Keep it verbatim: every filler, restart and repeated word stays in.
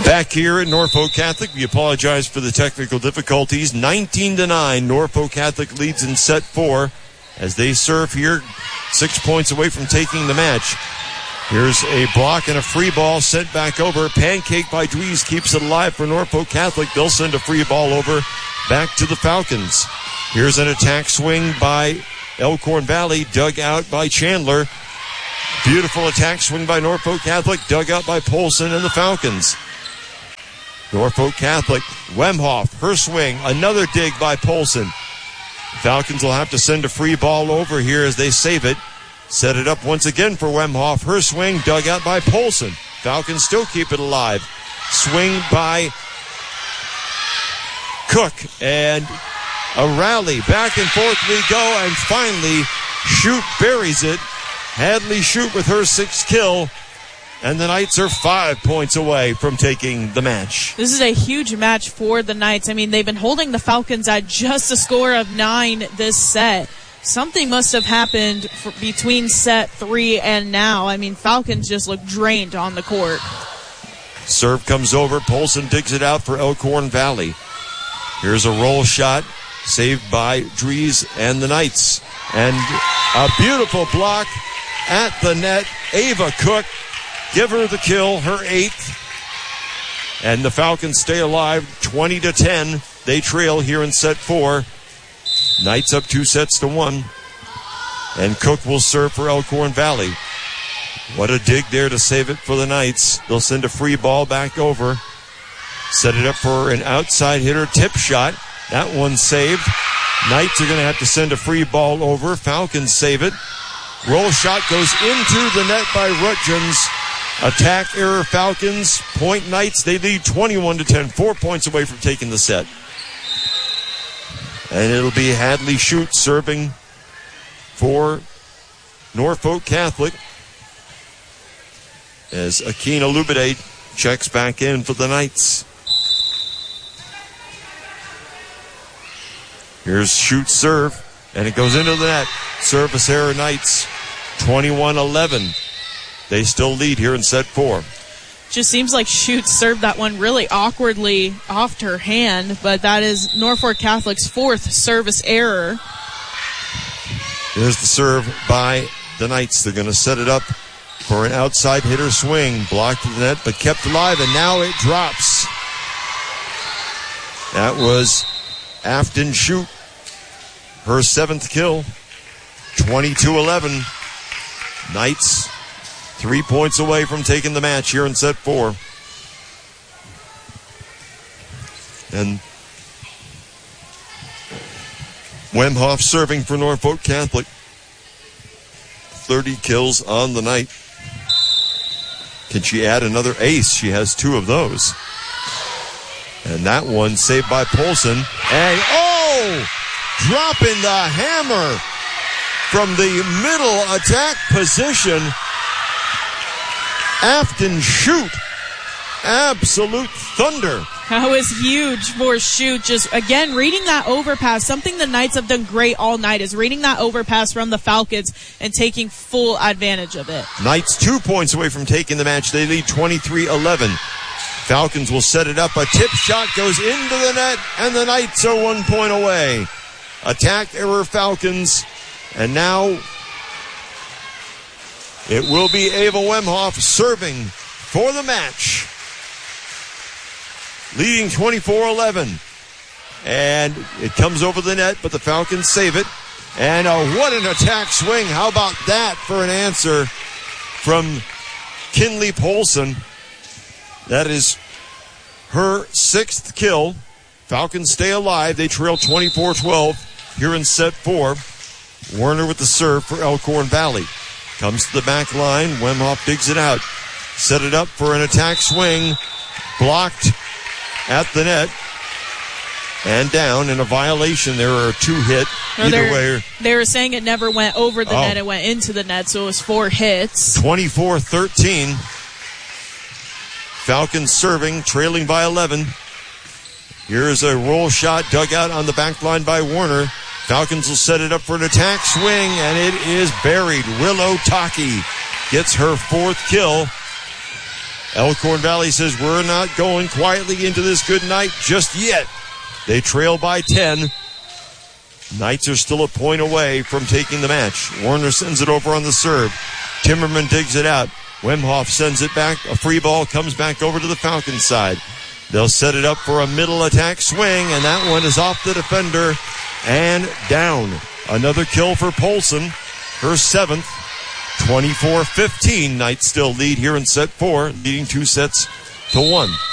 Back here at Norfolk Catholic, we apologize for the technical difficulties. nineteen to nine, Norfolk Catholic leads in set four as they serve here, six points away from taking the match. Here's a block and a free ball sent back over. Pancake by Dweez keeps it alive for Norfolk Catholic. They'll send a free ball over back to the Falcons. Here's an attack swing by Elkhorn Valley, dug out by Chandler. Beautiful attack swing by Norfolk Catholic, dug out by Polson and the Falcons. Norfolk Catholic, Wemhoff, her swing, another dig by Polson. Falcons will have to send a free ball over here as they save it. Set it up once again for Wemhoff, her swing, dug out by Polson. Falcons still keep it alive. Swing by Cook, and a rally. Back and forth we go, and finally, Shute buries it. Hadley Shute with her sixth kill. And the Knights are five points away from taking the match. This is a huge match for the Knights. I mean, they've been holding the Falcons at just a score of nine this set. Something must have happened for between set three and now. I mean, Falcons just look drained on the court. Serve comes over. Polson digs it out for Elkhorn Valley. Here's a roll shot saved by Dweez and the Knights. And a beautiful block at the net. Ava Cook. Give her the kill, her eighth. And the Falcons stay alive, twenty to ten. They trail here in set four. Knights up two sets to one. And Cook will serve for Elkhorn Valley. What a dig there to save it for the Knights. They'll send a free ball back over. Set it up for an outside hitter tip shot. That one's saved. Knights are going to have to send a free ball over. Falcons save it. Roll shot goes into the net by Rutgens. Attack error Falcons. Point Knights. They lead twenty-one to ten. Four points away from taking the set. And it'll be Hadley Shute serving for Norfolk Catholic as Akina Lubide checks back in for the Knights. Here's Schute's serve, and it goes into the net. Service error Knights, twenty-one eleven. They still lead here in set four. Just seems like Shute served that one really awkwardly off her hand, but that is Norfolk Catholic's fourth service error. Here's the serve by the Knights. They're going to set it up for an outside hitter swing. Blocked to the net, but kept alive, and now it drops. That was Afton Shute. Her seventh kill. twenty-two eleven. Knights three points away from taking the match here in set four. And Wemhoff serving for Norfolk Catholic. thirty kills on the night. Can she add another ace? She has two of those. And that one saved by Polson. And, oh! Dropping the hammer from the middle attack position. Afton Shute. Absolute thunder. That was huge for Shute. Just, again, reading that overpass. Something the Knights have done great all night is reading that overpass from the Falcons and taking full advantage of it. Knights two points away from taking the match. They lead twenty-three eleven. Falcons will set it up. A tip shot goes into the net, and the Knights are one point away. Attack error Falcons. And now it will be Ava Wemhoff serving for the match. Leading twenty-four eleven. And it comes over the net, but the Falcons save it. And uh, what an attack swing. How about that for an answer from Kinley Polson? That is her sixth kill. Falcons stay alive. They trail twenty-four twelve here in set four. Werner with the serve for Elkhorn Valley. Comes to the back line. Wemhoff digs it out. Set it up for an attack swing. Blocked at the net. And down in a violation. There are two hit. No, Either way. They were saying it never went over the oh. net. It went into the net, so it was four hits. twenty-four thirteen. Falcons serving, trailing by eleven. Here's a roll shot dug out on the back line by Werner. Falcons will set it up for an attack swing, and it is buried. Willow Taki gets her fourth kill. Elkhorn Valley says we're not going quietly into this good night just yet. They trail by ten. Knights are still a point away from taking the match. Warner sends it over on the serve. Timmerman digs it out. Wemhoff sends it back. A free ball comes back over to the Falcons side. They'll set it up for a middle attack swing, and that one is off the defender and down. Another kill for Polson, her seventh. twenty-four fifteen. Knights still lead here in set four, leading two sets to one.